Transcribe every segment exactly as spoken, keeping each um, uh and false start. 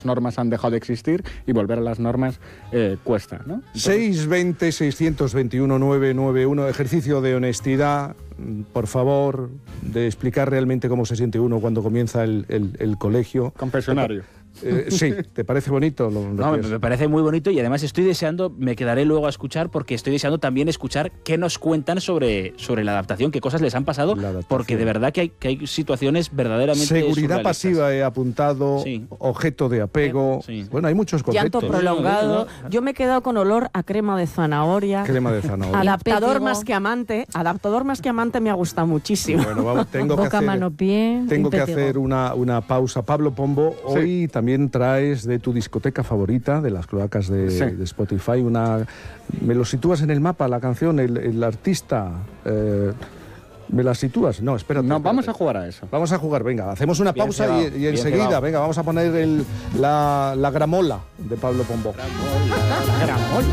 normas han dejado de existir y volver a las normas eh, cuesta, ¿no? Entonces... seis veinte, seiscientos veintiuno, novecientos noventa y uno, ejercicio de honestidad, por favor, de explicar realmente cómo se siente uno cuando comienza el, el, el colegio. Confesionario. Eh, sí, ¿te parece bonito? Lo, lo no, me parece muy bonito y además estoy deseando, me quedaré luego a escuchar porque estoy deseando también escuchar qué nos cuentan sobre, sobre la adaptación, qué cosas les han pasado, porque de verdad que hay, que hay situaciones verdaderamente seguridad pasiva he apuntado, sí. Objeto de apego, sí. Bueno, hay muchos conceptos. Llanto prolongado, yo me he quedado con olor a crema de zanahoria. Crema de zanahoria. Adaptador más que amante, adaptador más que amante me ha gustado muchísimo. Bueno, vamos, tengo Boca, que hacer, mano, pie, tengo que impétigo. hacer una, una pausa. Pablo Pombo, sí. Hoy también traes de tu discoteca favorita, de las cloacas de, sí. de Spotify, una... ¿Me lo sitúas en el mapa, la canción, el, el artista? Eh, ¿Me la sitúas? No, espérate. No, espérate. vamos a jugar a eso. Vamos a jugar, venga, hacemos una bien pausa cebado, y, y enseguida, cebado. venga, vamos a poner el, la, la gramola de Pablo Pombo. Gramola, gramola.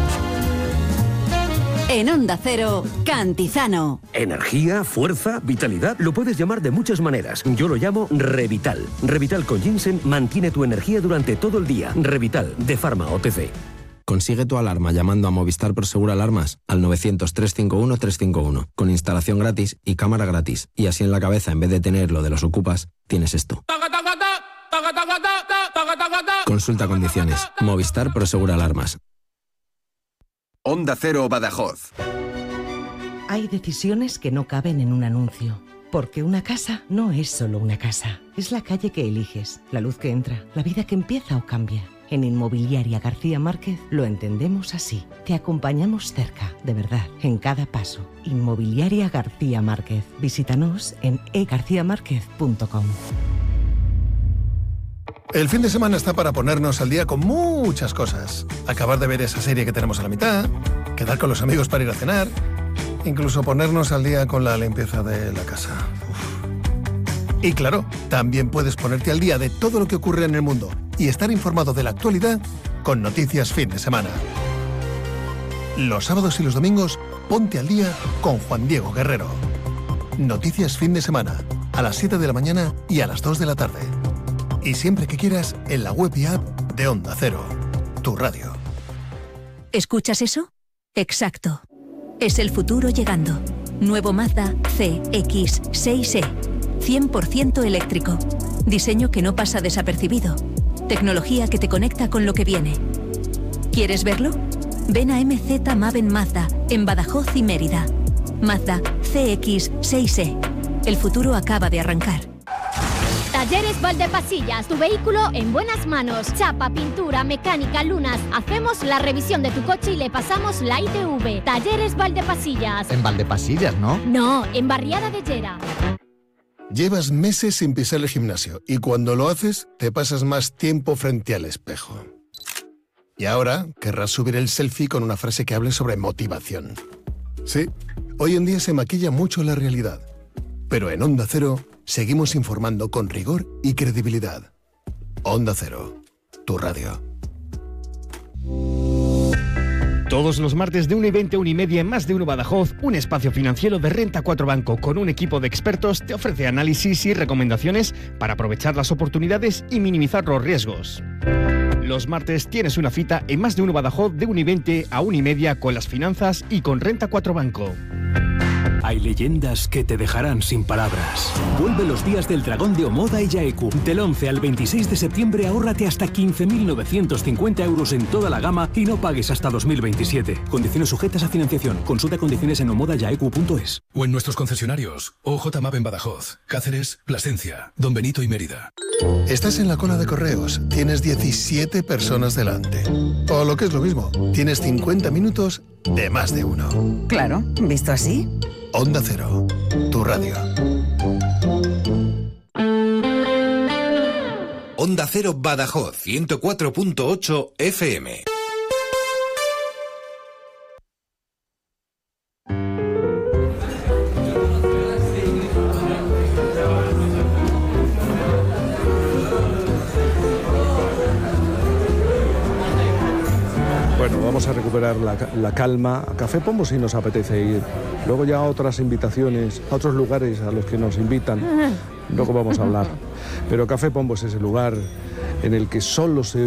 En Onda Cero, Cantizano. Energía, fuerza, vitalidad, lo puedes llamar de muchas maneras. Yo lo llamo Revital. Revital con ginseng mantiene tu energía durante todo el día. Revital, de Pharma O T C. Consigue tu alarma llamando a Movistar Prosegur Alarmas al novecientos, trescientos cincuenta y uno, trescientos cincuenta y uno, con instalación gratis y cámara gratis. Y así en la cabeza, en vez de tener lo de los ocupas, tienes esto. Consulta condiciones. Movistar Prosegur Alarmas. Onda Cero Badajoz. Hay decisiones que no caben en un anuncio, porque una casa no es solo una casa, es la calle que eliges, la luz que entra, la vida que empieza o cambia. En Inmobiliaria García Márquez lo entendemos así. Te acompañamos cerca, de verdad, en cada paso. Inmobiliaria García Márquez. Visítanos en e garcía márquez punto com. El fin de semana está para ponernos al día con muchas cosas. Acabar de ver esa serie que tenemos a la mitad, quedar con los amigos para ir a cenar, incluso ponernos al día con la limpieza de la casa. Uf. Y claro, también puedes ponerte al día de todo lo que ocurre en el mundo y estar informado de la actualidad con Noticias Fin de Semana. Los sábados y los domingos, ponte al día con Juan Diego Guerrero. Noticias Fin de Semana, a las siete de la mañana y a las dos de la tarde. Y siempre que quieras, en la web y app de Onda Cero, tu radio. ¿Escuchas eso? Exacto. Es el futuro llegando. Nuevo Mazda C X seis E. cien por ciento eléctrico. Diseño que no pasa desapercibido. Tecnología que te conecta con lo que viene. ¿Quieres verlo? Ven a M Z Maven Mazda, en Badajoz y Mérida. Mazda C X seis E. El futuro acaba de arrancar. Talleres Valdepasillas, tu vehículo en buenas manos. Chapa, pintura, mecánica, lunas. Hacemos la revisión de tu coche y le pasamos la I T V. Talleres Valdepasillas. En Valdepasillas, ¿no? No, en Barriada de Llera. Llevas meses sin pisar el gimnasio y cuando lo haces te pasas más tiempo frente al espejo. Y ahora querrás subir el selfie con una frase que hable sobre motivación. Sí, hoy en día se maquilla mucho la realidad. Pero en Onda Cero seguimos informando con rigor y credibilidad. Onda Cero, tu radio. Todos los martes de una y veinte a una y media en Más de Uno Badajoz, un espacio financiero de Renta cuatro Banco con un equipo de expertos te ofrece análisis y recomendaciones para aprovechar las oportunidades y minimizar los riesgos. Los martes tienes una cita en Más de Uno Badajoz de una y veinte a una y media con las finanzas y con Renta cuatro Banco. Hay leyendas que te dejarán sin palabras. Vuelve los días del dragón de Omoda y Yaeku. Del once al veintiséis de septiembre ahórrate hasta quince mil novecientos cincuenta euros en toda la gama y no pagues hasta dos mil veintisiete. Condiciones sujetas a financiación. Consulta condiciones en omoda yaeku punto es. O en nuestros concesionarios. O J M A V en Badajoz, Cáceres, Plasencia, Don Benito y Mérida. Estás en la cola de correos. Tienes diecisiete personas delante. O lo que es lo mismo, tienes cincuenta minutos de Más de Uno. Claro, visto así. Onda Cero, tu radio. Onda Cero Badajoz, ciento cuatro punto ocho F M. Bueno, vamos a recuperar la, la calma. A Café Pombo si nos apetece ir. Luego ya a otras invitaciones, a otros lugares a los que nos invitan. Luego vamos a hablar. Pero Café Pombo es ese lugar en el que solo se